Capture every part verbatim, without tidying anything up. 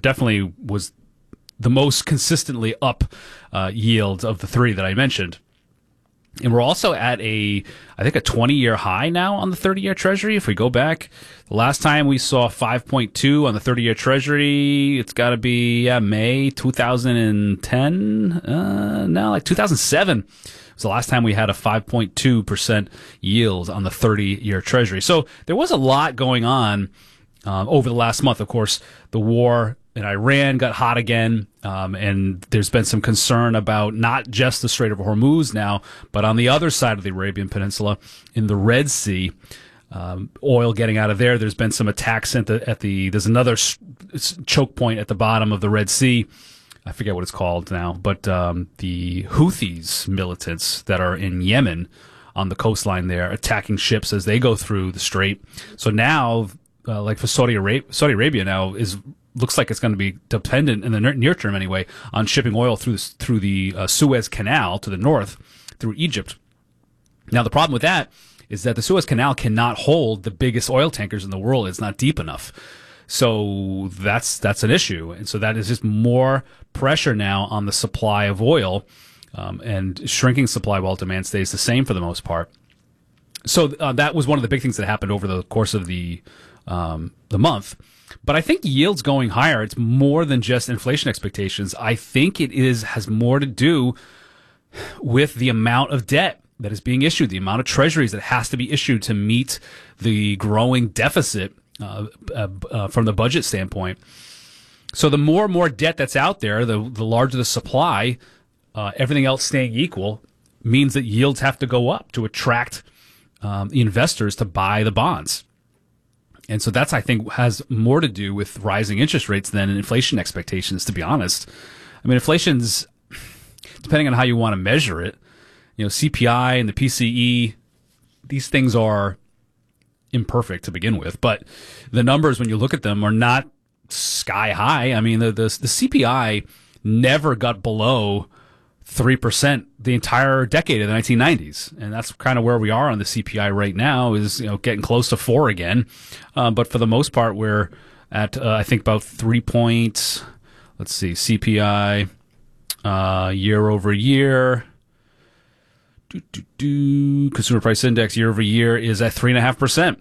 definitely was the most consistently up uh, yield of the three that I mentioned. And we're also at a, I think, a twenty-year high now on the thirty-year Treasury. If we go back, the last time we saw five point two on the thirty-year Treasury, it's got to be yeah, May two thousand ten. Uh, no, like two thousand seven was the last time we had a five point two percent yield on the thirty-year Treasury. So there was a lot going on um, over the last month. Of course, the war in Iran got hot again, um, and there's been some concern about not just the Strait of Hormuz now, but on the other side of the Arabian Peninsula, in the Red Sea, um, oil getting out of there. There's been some attacks at the, at the there's another s- choke point at the bottom of the Red Sea. I forget what it's called now, but um, the Houthis militants that are in Yemen on the coastline there attacking ships as they go through the strait. So now, uh, like for Saudi Arabia, Saudi Arabia now is looks like it's going to be dependent in the near term anyway on shipping oil through the, through the uh, Suez Canal to the north through Egypt. Now the problem with that is that the Suez Canal cannot hold the biggest oil tankers in the world. It's not deep enough. So that's that's an issue. And so that is just more pressure now on the supply of oil, um, and shrinking supply while demand stays the same for the most part. So uh, that was one of the big things that happened over the course of the um, the month. But I think yields going higher, it's more than just inflation expectations. I think it is has more to do with the amount of debt that is being issued, the amount of treasuries that has to be issued to meet the growing deficit uh, uh, uh, from the budget standpoint. So the more and more debt that's out there, the, the larger the supply, uh, everything else staying equal, means that yields have to go up to attract um, investors to buy the bonds. And so that's, I think, has more to do with rising interest rates than inflation expectations, to be honest. I mean, inflation's, depending on how you want to measure it, you know, C P I and the P C E, these things are imperfect to begin with. But the numbers, when you look at them, are not sky high. I mean, the the, the C P I never got below three percent the entire decade of the nineteen nineties. And that's kind of where we are on the C P I right now, is, you know, getting close to four again. Uh, but for the most part, we're at, uh, I think, about three points. Let's see, C P I uh, year over year. Do, do, do. Consumer Price Index year over year is at three point five percent.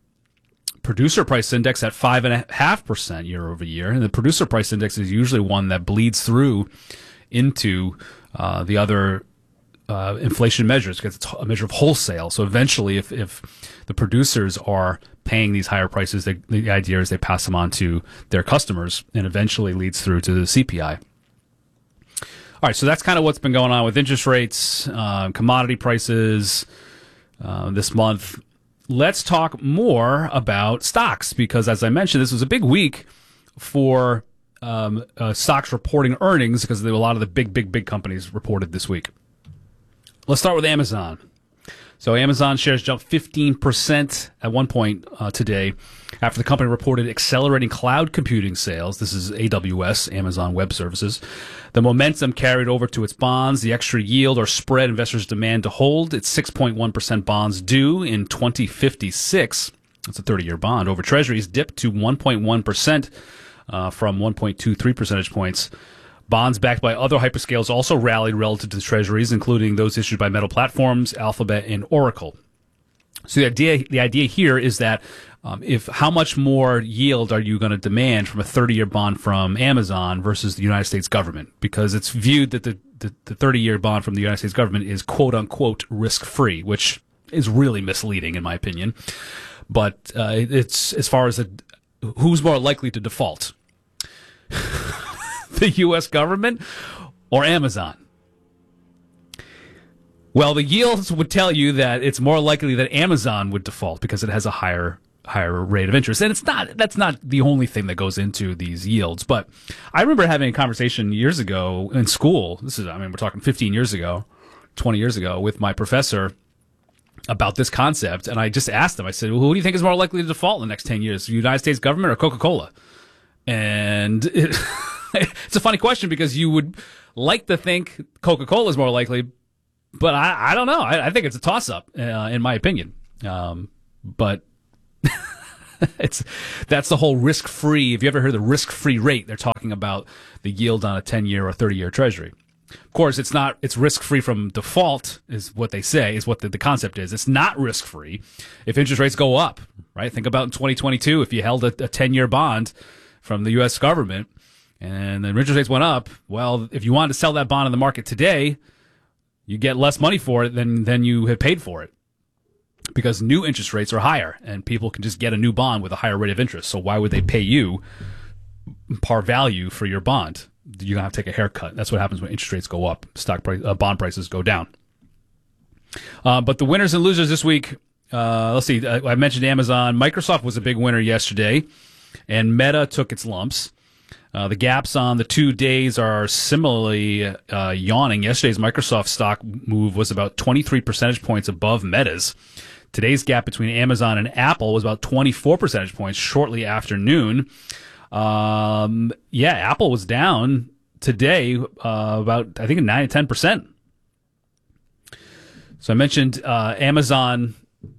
Producer Price Index at five point five percent year over year. And the Producer Price Index is usually one that bleeds through into uh, the other uh, inflation measures, because it's a measure of wholesale. So eventually, if, if the producers are paying these higher prices, they, the idea is they pass them on to their customers, and eventually leads through to the C P I. All right, so that's kind of what's been going on with interest rates, uh, commodity prices uh, this month. Let's talk more about stocks, because as I mentioned, this was a big week for um, uh, stocks reporting earnings, because there were a lot of the big, big, big companies reported this week. Let's start with Amazon. So Amazon shares jumped fifteen percent at one point uh, today after the company reported accelerating cloud computing sales. This is A W S, Amazon Web Services. The momentum carried over to its bonds. The extra yield or spread investors demand to hold its six point one percent bonds due in twenty fifty-six. That's a thirty-year bond. Over Treasuries dipped to one point one percent uh, from one point two three percentage points. Bonds backed by other hyperscales also rallied relative to the Treasuries, including those issued by Meta Platforms, Alphabet, and Oracle. So the idea, the idea here is that um, if how much more yield are you going to demand from a thirty-year bond from Amazon versus the United States government? Because it's viewed that the, the, the thirty-year bond from the United States government is quote-unquote risk-free, which is really misleading in my opinion. But uh, it's as far as a, who's more likely to default, the U S government or Amazon? Well, the yields would tell you that it's more likely that Amazon would default because it has a higher higher rate of interest. And it's not that's not the only thing that goes into these yields. But I remember having a conversation years ago in school. This is, I mean, we're talking fifteen years ago, twenty years ago, with my professor about this concept. And I just asked him, I said, well, who do you think is more likely to default in the next ten years? The United States government or Coca-Cola? And it, it's a funny question, because you would like to think Coca-Cola is more likely, but I, I don't know. I, I think it's a toss-up, uh, in my opinion. Um, but it's that's the whole risk-free. If you ever heard the risk-free rate, they're talking about the yield on a ten-year or thirty-year Treasury. Of course, it's not. It's risk-free from default, is what they say. Is what the, the concept is. It's not risk-free if interest rates go up. Right? Think about in twenty twenty-two, if you held a, a ten-year bond from the U S government and the interest rates went up. Well, if you wanted to sell that bond in the market today, you get less money for it than than you had paid for it, because new interest rates are higher and people can just get a new bond with a higher rate of interest. So why would they pay you par value for your bond? You're gonna have to take a haircut. That's what happens when interest rates go up. Stock price, uh, bond prices go down. Uh, but the winners and losers this week. Uh, let's see. I, I mentioned Amazon. Microsoft was a big winner yesterday, and Meta took its lumps. Uh, the gaps on the two days are similarly uh, yawning. Yesterday's Microsoft stock move was about twenty-three percentage points above Meta's. Today's gap between Amazon and Apple was about twenty-four percentage points shortly after noon. Um, yeah, Apple was down today uh, about, I think, nine to ten percent. So I mentioned uh, Amazon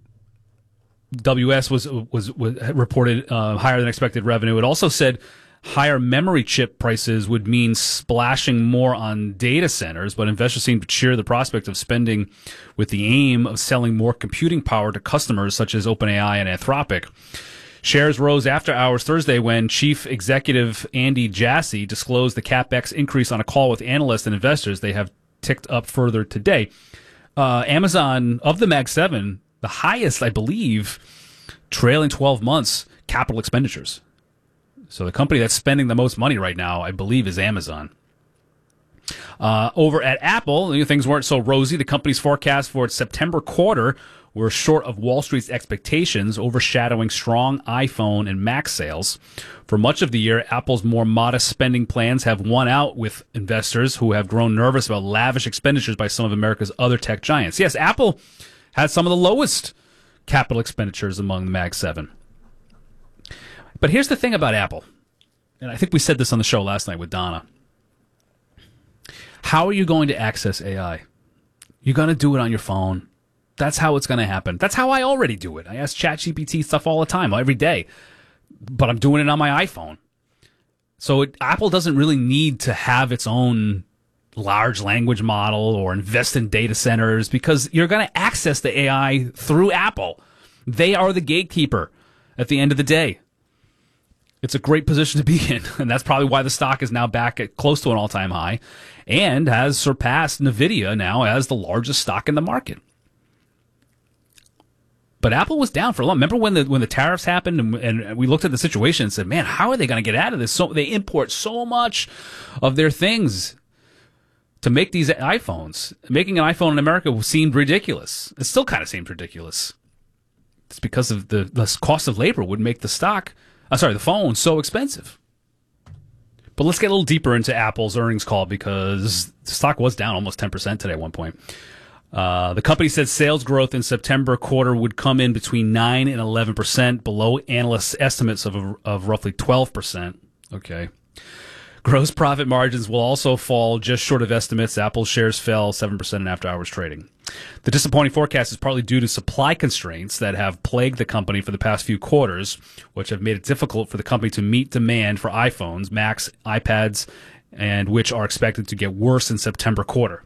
W S was was, was reported uh, higher than expected revenue. It also said higher memory chip prices would mean splashing more on data centers, but investors seem to cheer the prospect of spending with the aim of selling more computing power to customers such as OpenAI and Anthropic. Shares rose after hours Thursday when Chief Executive Andy Jassy disclosed the CapEx increase on a call with analysts and investors. They have ticked up further today. Uh, Amazon, of the Mag seven, the highest, I believe, trailing twelve months capital expenditures. So the company that's spending the most money right now, I believe, is Amazon. Uh, over at Apple, you know, things weren't so rosy. The company's forecast for its September quarter were short of Wall Street's expectations, overshadowing strong iPhone and Mac sales. For much of the year, Apple's more modest spending plans have won out with investors who have grown nervous about lavish expenditures by some of America's other tech giants. Yes, Apple had some of the lowest capital expenditures among the Mag seven. But here's the thing about Apple, and I think we said this on the show last night with Donna. How are you going to access A I? You're going to do it on your phone. That's how it's going to happen. That's how I already do it. I ask ChatGPT stuff all the time, every day. But I'm doing it on my iPhone. So it, Apple doesn't really need to have its own large language model or invest in data centers, because you're going to access the A I through Apple. They are the gatekeeper at the end of the day. It's a great position to be in, and that's probably why the stock is now back at close to an all-time high and has surpassed NVIDIA now as the largest stock in the market. But Apple was down for a long. Remember when the when the tariffs happened and, and we looked at the situation and said, "Man, how are they going to get out of this?" So they import so much of their things to make these iPhones. Making an iPhone in America seemed ridiculous. It still kind of seems ridiculous. It's because of the, the cost of labor would make the stock, I'm sorry, the phone so expensive. But let's get a little deeper into Apple's earnings call, because the stock was down almost ten percent today at one point. Uh, the company said sales growth in September quarter would come in between nine and eleven percent, below analysts' estimates of, of roughly twelve percent. Okay. Gross profit margins will also fall just short of estimates. Apple shares fell seven percent in after-hours trading. The disappointing forecast is partly due to supply constraints that have plagued the company for the past few quarters, which have made it difficult for the company to meet demand for iPhones, Macs, iPads, and which are expected to get worse in September quarter.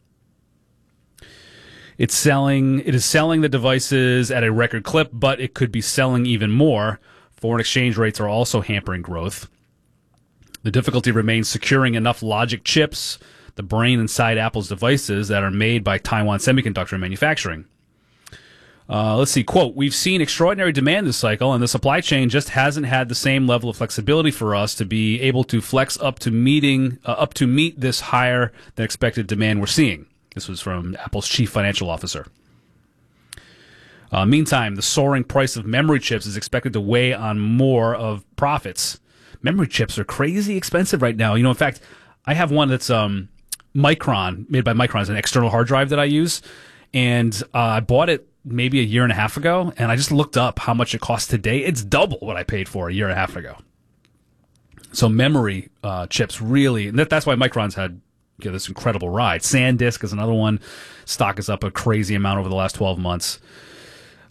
It's selling, it is selling the devices at a record clip, but it could be selling even more. Foreign exchange rates are also hampering growth. The difficulty remains securing enough logic chips, the brain inside Apple's devices, that are made by Taiwan Semiconductor Manufacturing. Uh, let's see, quote, "We've seen extraordinary demand this cycle, and the supply chain just hasn't had the same level of flexibility for us to be able to flex up to meeting uh, up to meet this higher than expected demand we're seeing." This was from Apple's chief financial officer. Uh, meantime, the soaring price of memory chips is expected to weigh on more of profits. Memory chips are crazy expensive right now. You know, in fact, I have one that's um, Micron, made by Micron. It's an external hard drive that I use. And uh, I bought it maybe a year and a half ago, and I just looked up how much it costs today. It's double what I paid for a year and a half ago. So memory uh, chips really, and that, that's why Micron's had you know, this incredible ride. SanDisk is another one. Stock is up a crazy amount over the last twelve months.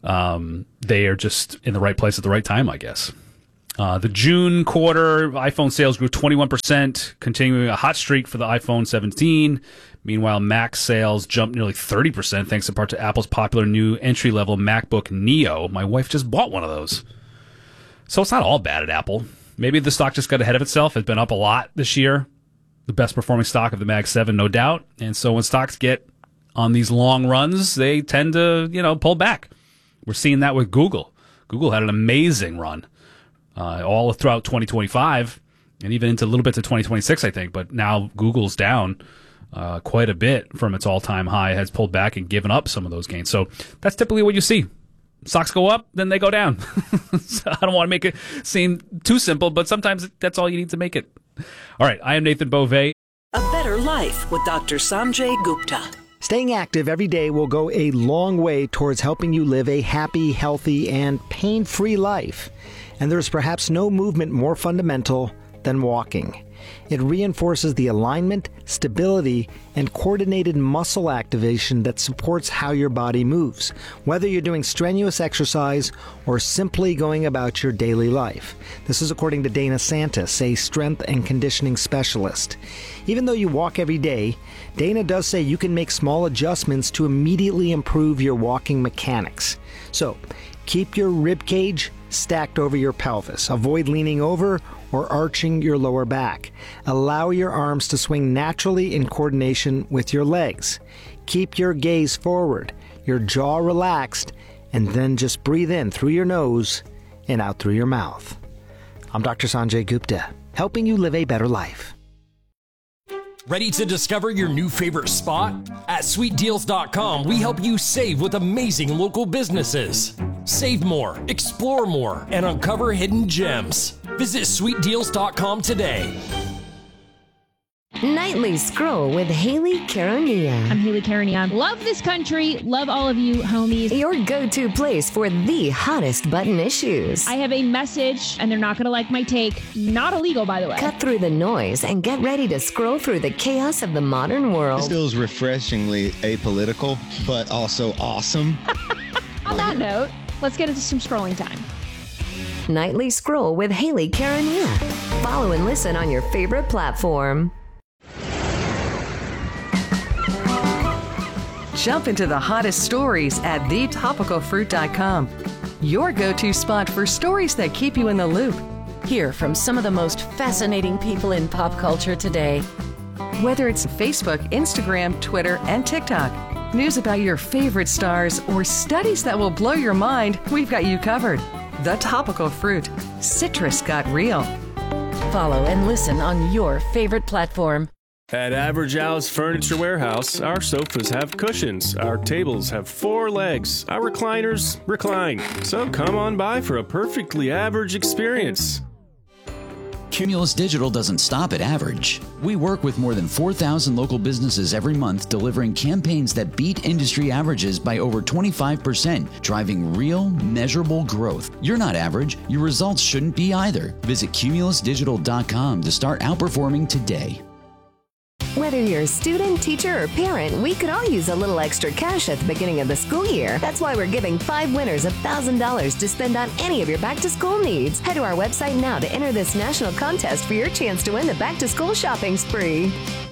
um, they are just in the right place at the right time, I guess. Uh, the June quarter, iPhone sales grew twenty-one percent, continuing a hot streak for the iPhone seventeen. Meanwhile, Mac sales jumped nearly thirty percent, thanks in part to Apple's popular new entry-level MacBook Neo. My wife just bought one of those. So it's not all bad at Apple. Maybe the stock just got ahead of itself. It's been up a lot this year. The best performing stock of the Mag seven, no doubt. And so when stocks get on these long runs, they tend to, you know, pull back. We're seeing that with Google. Google had an amazing run uh, all throughout twenty twenty-five and even into a little bit to twenty twenty-six, I think. But now Google's down uh, quite a bit from its all-time high, has pulled back and given up some of those gains. So that's typically what you see. Stocks go up, then they go down. So I don't want to make it seem too simple, but sometimes that's all you need to make it. All right, I am Nathan Beauvais. A Better Life with Doctor Sanjay Gupta. Staying active every day will go a long way towards helping you live a happy, healthy, and pain-free life. And there's perhaps no movement more fundamental than walking. It reinforces the alignment, stability, and coordinated muscle activation that supports how your body moves, whether you're doing strenuous exercise or simply going about your daily life. This is according to Dana Santis, a strength and conditioning specialist. Even though you walk every day, Dana does say you can make small adjustments to immediately improve your walking mechanics. So, keep your rib cage stacked over your pelvis. Avoid leaning over or arching your lower back. Allow your arms to swing naturally in coordination with your legs. Keep your gaze forward, your jaw relaxed, and then just breathe in through your nose and out through your mouth. I'm Doctor Sanjay Gupta, helping you live a better life. Ready to discover your new favorite spot? At sweet deals dot com, we help you save with amazing local businesses. Save more, explore more, and uncover hidden gems. Visit sweet deals dot com today. Nightly Scroll with Haley Caronia. I'm Haley Caronia. Love this country. Love all of you, homies. Your go-to place for the hottest button issues. I have a message, and they're not going to like my take. Not illegal, by the way. Cut through the noise and get ready to scroll through the chaos of the modern world. This feels refreshingly apolitical, but also awesome. On that note, let's get into some scrolling time. Nightly Scroll with Haley Caronia. Follow and listen on your favorite platform. Jump into the hottest stories at the topical fruit dot com. Your go-to spot for stories that keep you in the loop. Hear from some of the most fascinating people in pop culture today. Whether it's Facebook, Instagram, Twitter, and TikTok, news about your favorite stars, or studies that will blow your mind, we've got you covered. The Topical Fruit. Citrus got real. Follow and listen on your favorite platform. At Average Al's Furniture Warehouse, our sofas have cushions, our tables have four legs, our recliners recline. So come on by for a perfectly average experience. Cumulus Digital doesn't stop at average. We work with more than four thousand local businesses every month, delivering campaigns that beat industry averages by over twenty-five percent, driving real, measurable growth. You're not average. Your results shouldn't be either. Visit cumulus digital dot com to start outperforming today. Whether you're a student, teacher, or parent, we could all use a little extra cash at the beginning of the school year. That's why we're giving five winners one thousand dollars to spend on any of your back-to-school needs. Head to our website now to enter this national contest for your chance to win the back-to-school shopping spree.